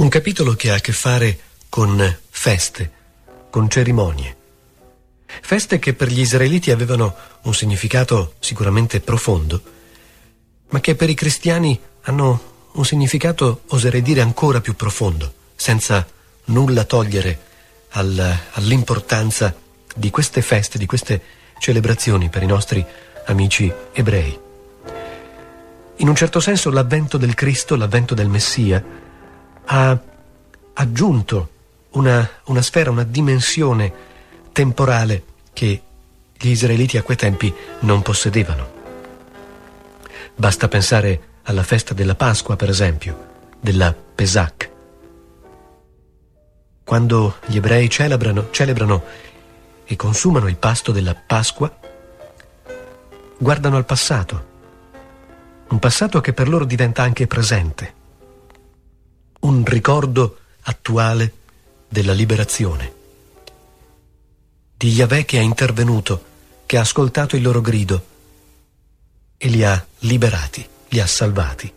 Un capitolo che ha a che fare con feste, con cerimonie. Feste che per gli israeliti avevano un significato sicuramente profondo, ma che per i cristiani hanno un significato, oserei dire, ancora più profondo, senza nulla togliere all'importanza di queste feste, di queste celebrazioni per i nostri amici ebrei. In un certo senso l'avvento del Cristo, l'avvento del Messia, ha aggiunto una sfera, una dimensione temporale che gli israeliti a quei tempi non possedevano. Basta pensare alla festa della Pasqua, per esempio, della Pesach. Quando gli ebrei celebrano e consumano il pasto della Pasqua, guardano al passato, un passato che per loro diventa anche presente, un ricordo attuale della liberazione, di Yahweh che è intervenuto, che ha ascoltato il loro grido e li ha liberati, li ha salvati.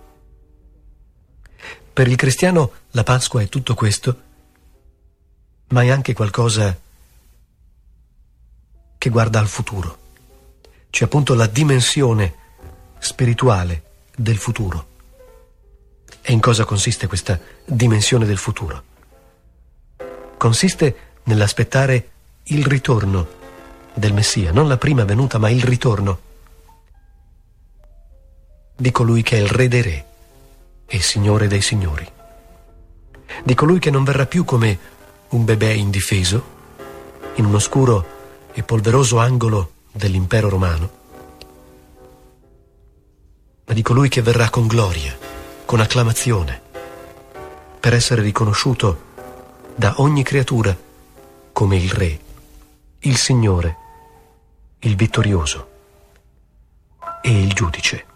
Per il cristiano la Pasqua è tutto questo, ma è anche qualcosa che guarda al futuro. C'è appunto la dimensione spirituale del futuro. E in cosa consiste questa dimensione del futuro? Consiste nell'aspettare il ritorno del Messia, non la prima venuta, ma il ritorno di colui che è il Re dei Re e Signore dei Signori, di colui che non verrà più come un bebè indifeso in un oscuro e polveroso angolo dell'impero romano, ma di colui che verrà con gloria, con acclamazione, per essere riconosciuto da ogni creatura come il Re, il Signore, il vittorioso e il Giudice.